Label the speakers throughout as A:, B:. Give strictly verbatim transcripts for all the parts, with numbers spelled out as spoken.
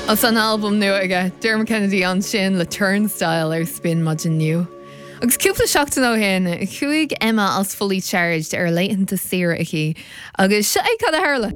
A: Os an album nu aige Dermot Kennedy an sin le Turnstile ar Spin Modern New. Agus cúpla seachtain ó hin, chuig Emma as fully charged ar leighanta sira ichi. Agus se é cad a hairla.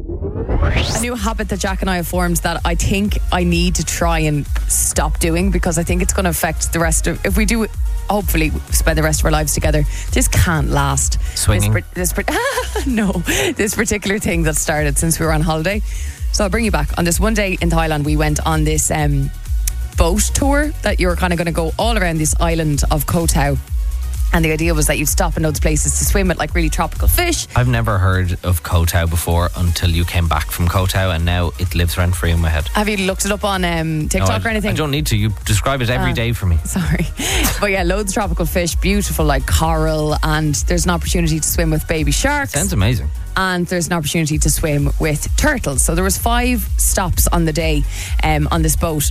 B: A new habit that Jack and I have formed that I think I need to try and stop doing, because I think it's going to affect the rest of, if we do hopefully spend the rest of our lives together, this can't last.
C: Swinging?
B: This, this, no, this particular thing that started since we were on holiday. So I'll bring you back. On this one day in Thailand, we went on this um, boat tour that you were kind of going to go all around this island of Koh Tao. And the idea was that you'd stop in those places to swim with like really tropical fish.
C: I've never heard of Koh Tao before until you came back from Koh Tao, and now it lives rent free in my head.
B: Have you looked it up on um, TikTok
C: no, I,
B: or anything?
C: I don't need to. You describe it every uh, day for me.
B: Sorry. But yeah, loads of tropical fish, beautiful like coral, and there's an opportunity to swim with baby sharks.
C: Sounds amazing.
B: And there's an opportunity to swim with turtles. So there was five stops on the day um, on this boat.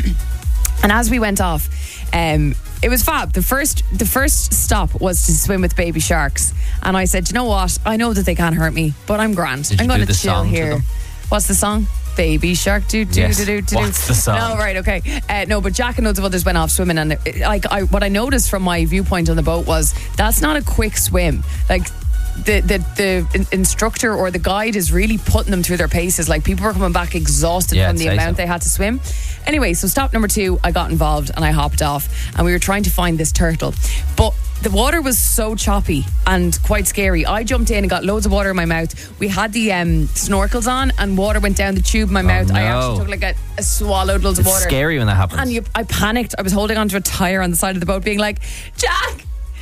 B: And as we went off, um, it was fab. The first the first stop was to swim with baby sharks. And I said, you know what? I know that they can't hurt me, but I'm grand.
C: Did
B: I'm
C: you
B: going
C: do
B: to
C: the
B: chill
C: song to
B: here.
C: them?
B: What's the song? Baby shark do do
C: Yes.
B: do do do.
C: What's the song?
B: No, right, okay. Uh, no, but Jack and loads of others went off swimming, and it, like I, what I noticed from my viewpoint on the boat was that's not a quick swim. Like the the the in- instructor or the guide is really putting them through their paces. Like people were coming back exhausted
C: Yeah,
B: from the
C: I'd say
B: amount
C: so.
B: they had to swim. Anyway, so stop number two, I got involved and I hopped off, and we were trying to find this turtle, but the water was so choppy and quite scary. I jumped in and got loads of water in my mouth. We had the um, snorkels on, and water went down the tube in my mouth. I
C: no.
B: actually took like a, a swallowed loads
C: It's
B: of water.
C: scary when that happens.
B: And you, I panicked. I was holding onto a tire on the side of the boat, being like, Jack,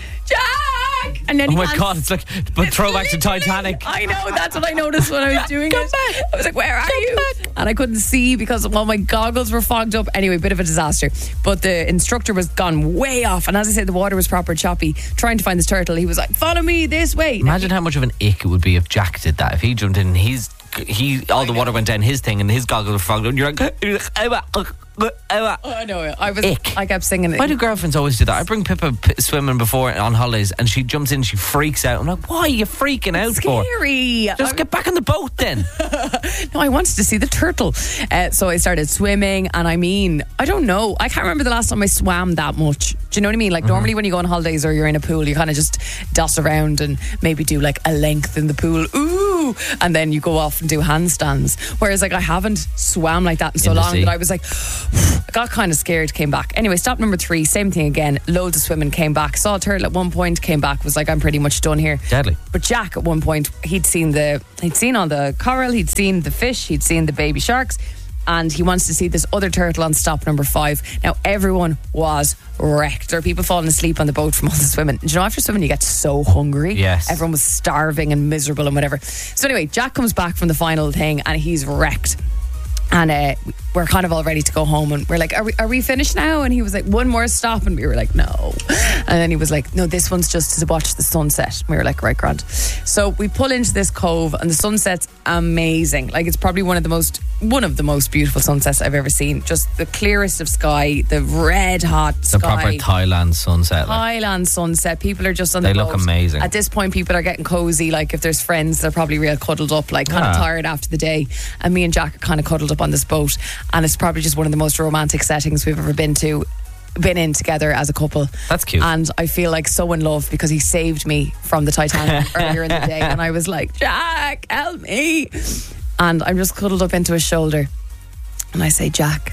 B: Jack. And then
C: oh
B: he
C: my
B: ans-
C: God, it's like but throwback to
B: Literally,
C: Titanic.
B: I know, that's what I noticed when I was doing
C: Come
B: it.
C: back.
B: I was like, where are
C: Come
B: you?
C: back.
B: And I couldn't see because well, my goggles were fogged up. Anyway, bit of a disaster. But the instructor was gone way off, and as I said, the water was proper choppy. Trying to find this turtle, he was like, follow me this way.
C: Imagine how much of an ick it would be if Jack did that. If he jumped in, he's he all the water went down his thing, and his goggles were fogged up, and you're like,
B: Oh, I know it. I was.
C: Ick.
B: I kept singing it.
C: why do girlfriends always do that? I bring Pippa p- swimming before on holidays, and she jumps in, she freaks out. I'm like, why are you freaking out for?
B: Scary.
C: Just get back on the boat then.
B: No, I wanted to see the turtle. Uh, so I started swimming, and I mean, I don't know. I can't remember the last time I swam that much. Do you know what I mean? Like, mm-hmm. normally when you go on holidays or you're in a pool, you kind of just doss around and maybe do like a length in the pool. Ooh. And then you go off and do handstands. Whereas, like, I haven't swam like that in so
C: In the
B: long
C: sea.
B: that I was like, I got kind of scared, came back. Anyway, stop number three, same thing again. Loads of swimming, came back. Saw a turtle at one point, came back, was like, I'm pretty much done here.
C: Deadly.
B: But Jack at one point, he'd seen the he'd seen all the coral, he'd seen the fish, he'd seen the baby sharks, and he wants to see this other turtle on stop number five. Now everyone was wrecked. There were people falling asleep on the boat from all the swimming. Do you know, after swimming you get so hungry?
C: Yes.
B: Everyone was starving and miserable and whatever. So anyway, Jack comes back from the final thing and he's wrecked. And uh, we're kind of all ready to go home, and we're like, are we, are we finished now? And he was like, one more stop, and we were like, no. And then he was like, no, this one's just to watch the sunset. And we were like, right, grand. So we pull into this cove, and the sunset's amazing. Like, it's probably one of the most one of the most beautiful sunsets I've ever seen. Just the clearest of sky, the red hot
C: The
B: sky.
C: proper Thailand sunset. Like.
B: Thailand sunset. People are just on
C: They
B: the
C: look
B: boat.
C: amazing.
B: At this point, people are getting cozy. Like, if there's friends, they're probably real cuddled up, like kind of
C: Ah.
B: tired after the day. And me and Jack are kind of cuddled up on this boat, and it's probably just one of the most romantic settings we've ever been to been in together as a couple.
C: That's cute.
B: And I feel like so in love because he saved me from the Titanic earlier in the day, and I was like, Jack, help me. And I'm just cuddled up into his shoulder, and I say, Jack,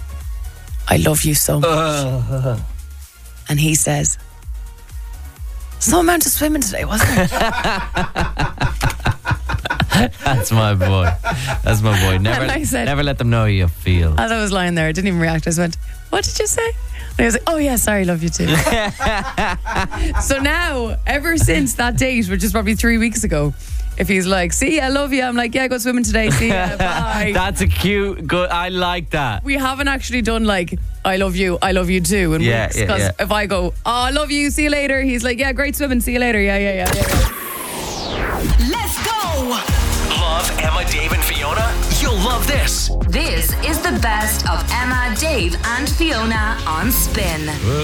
B: I love you so much.
C: Uh.
B: And he says, some amount of swimming today, wasn't it?
C: That's my boy. That's my boy. Never,
B: And I said-
C: never let them know how you feel.
B: As I was lying there, I didn't even react. I just went, what did you say? And he was like, oh yeah, sorry, love you too. So now, ever since that date, which is probably three weeks ago, if he's like, see ya, I love you, I'm like, yeah, go swimming today, see ya, bye.
C: That's a cute, good. I like that.
B: We haven't actually done like, I love you, I love you too in
C: Yeah,
B: weeks.
C: yeah,
B: Because
C: yeah.
B: if I go, oh, I love you, see you later, he's like, yeah, great swimming, see you later, yeah, yeah, yeah, yeah, yeah.
D: Let's go! Love Emma, Dave, and Fiona? You'll love this.
E: This is the best of Emma, Dave, and Fiona on Spin.